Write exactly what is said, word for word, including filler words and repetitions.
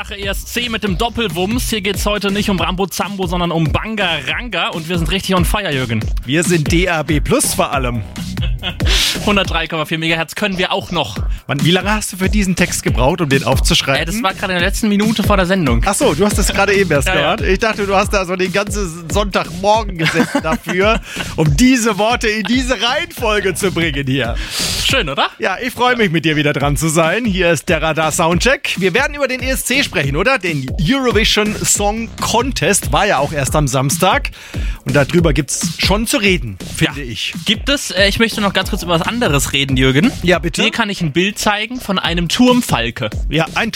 E S C mit dem Doppelwumms. Hier geht's heute nicht um Rambo Zambo, sondern um Banga Ranga und wir sind richtig on fire, Jürgen. Wir sind D A B Plus vor allem. hundertdrei Komma vier Megahertz können wir auch noch. Mann, wie lange hast du für diesen Text gebraucht, um den aufzuschreiben? Äh, das war gerade in der letzten Minute vor der Sendung. Ach so, du hast das gerade eben erst Ja, gehört. ja. Ich dachte, du hast da so den ganzen Sonntagmorgen gesessen dafür, um diese Worte in diese Reihenfolge zu bringen hier. Schön, oder? Ja, ich freue mich, mit dir wieder dran zu sein. Hier ist der Radar Soundcheck. Wir werden über den E S C sprechen, oder? Den Eurovision Song Contest war ja auch erst am Samstag. Und darüber gibt's schon zu reden, finde Ja. ich. Gibt es, äh, ich möchte noch ganz kurz über was anderes reden, Jürgen. Ja, bitte. Hier kann ich ein Bild zeigen von einem Turmfalke. Ja, ein